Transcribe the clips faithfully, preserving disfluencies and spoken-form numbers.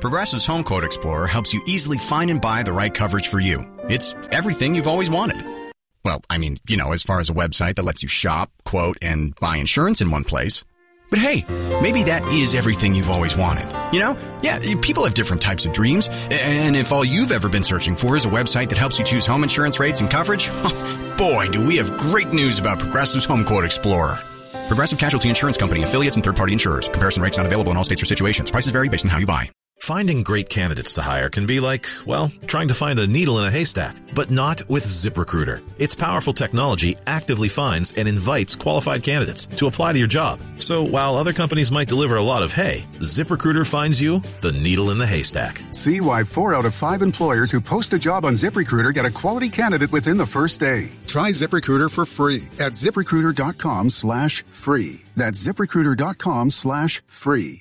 Progressive's Home Quote Explorer helps you easily find and buy the right coverage for you. It's everything you've always wanted. Well, I mean, you know, as far as a website that lets you shop, quote, and buy insurance in one place. But hey, maybe that is everything you've always wanted. You know? Yeah, people have different types of dreams. And if all you've ever been searching for is a website that helps you choose home insurance rates and coverage, boy, do we have great news about Progressive's Home Quote Explorer. Progressive Casualty Insurance Company, affiliates, and third-party insurers. Comparison rates not available in all states or situations. Prices vary based on how you buy. Finding great candidates to hire can be like, well, trying to find a needle in a haystack, but not with ZipRecruiter. Its powerful technology actively finds and invites qualified candidates to apply to your job. So while other companies might deliver a lot of hay, ZipRecruiter finds you the needle in the haystack. See why four out of five employers who post a job on ZipRecruiter get a quality candidate within the first day. Try ZipRecruiter for free at ZipRecruiter.com slash free. That's ZipRecruiter.com slash free.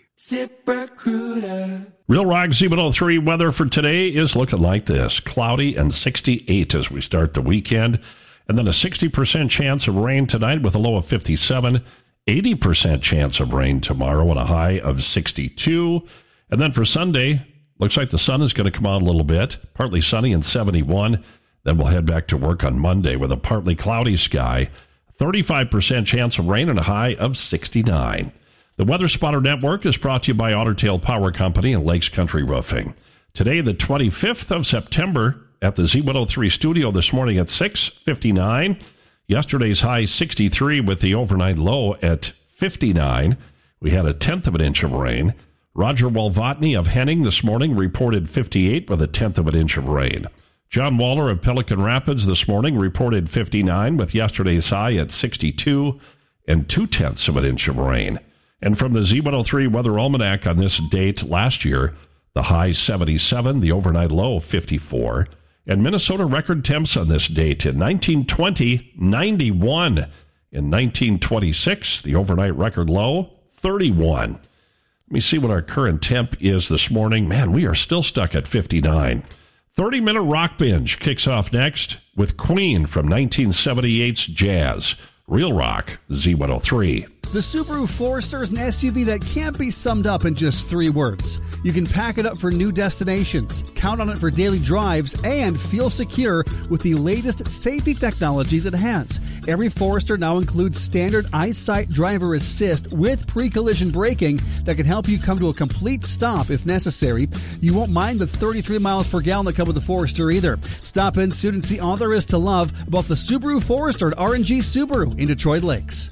ZipRecruiter. Real Rock Z one oh three weather for today is looking like this. Cloudy and sixty-eight as we start the weekend. And then a sixty percent chance of rain tonight with a low of fifty-seven. eighty percent chance of rain tomorrow and a high of sixty-two. And then for Sunday, looks like the sun is going to come out a little bit. Partly sunny and seventy-one. Then we'll head back to work on Monday with a partly cloudy sky. thirty-five percent chance of rain and a high of sixty-nine. The Weather Spotter Network is brought to you by Otter Tail Power Company and Lakes Country Roofing. Today, the twenty-fifth of September, at the Z one oh three studio this morning at six fifty-nine. Yesterday's high sixty-three with the overnight low at fifty-nine. We had a tenth of an inch of rain. Roger Walvotny of Henning this morning reported fifty-eight with a tenth of an inch of rain. John Waller of Pelican Rapids this morning reported fifty-nine with yesterday's high at sixty-two and two-tenths of an inch of rain. And from the Z one oh three Weather Almanac on this date last year, the high seventy-seven, the overnight low fifty-four. And Minnesota record temps on this date in nineteen twenty, ninety-one. In nineteen twenty-six, the overnight record low, thirty-one. Let me see what our current temp is this morning. Man, we are still stuck at fifty-nine. thirty-minute rock binge kicks off next with Queen from nineteen seventy-eight's Jazz. Real Rock, Z one oh three. The Subaru Forester is an S U V that can't be summed up in just three words. You can pack it up for new destinations, count on it for daily drives, and feel secure with the latest safety technologies it has. Every Forester now includes standard EyeSight driver assist with pre-collision braking that can help you come to a complete stop if necessary. You won't mind the thirty-three miles per gallon that come with the Forester either. Stop in soon and see all there is to love about the Subaru Forester at R and G Subaru in Detroit Lakes.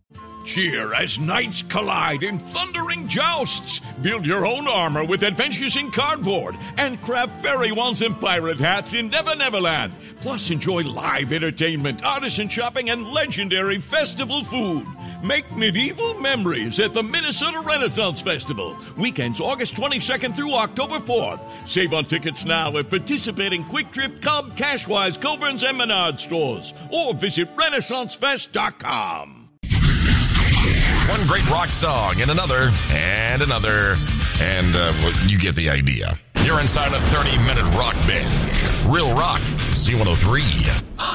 Cheer as knights collide in thundering jousts. Build your own armor with Adventures in Cardboard and craft fairy wands and pirate hats in Never Neverland. Plus, enjoy live entertainment, artisan shopping, and legendary festival food. Make medieval memories at the Minnesota Renaissance Festival. Weekends August twenty-second through October fourth. Save on tickets now at participating Quick Trip, Cub, Cashwise, Coburn's, and Menard stores. Or visit Renaissance Fest dot com. One great rock song and another and another, and uh, well, you get the idea. You're inside a thirty-minute rock binge. Real Rock, Z one oh three.